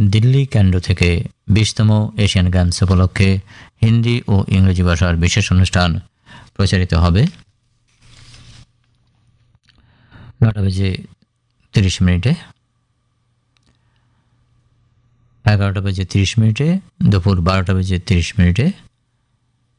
দিল্লি কেন্দ্র থেকে 20তম Asian games উপলক্ষে হিন্দি ও ইংরেজি ভাষার বিশেষ অনুষ্ঠান প্রচারিত হবে 9:30 11:30 দুপুর 12:30